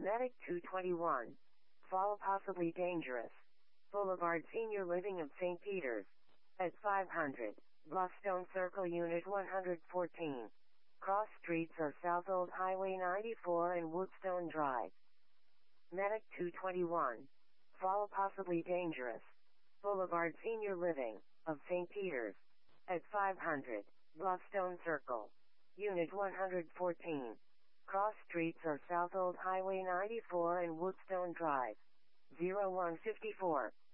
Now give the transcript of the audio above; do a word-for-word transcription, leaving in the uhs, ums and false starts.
Medic two twenty-one. Fall possibly dangerous. Boulevard Senior Living of Saint Peters. At five hundred. Bluffstone Circle Unit one hundred fourteen. Cross streets are South Old Highway ninety-four and Woodstone Drive. Medic two twenty-one. Fall possibly dangerous. Boulevard Senior Living of Saint Peters. At five hundred. Bluffstone Circle. Unit one hundred fourteen. Cross streets are South Old Highway ninety-four and Woodstone Drive. zero one five four.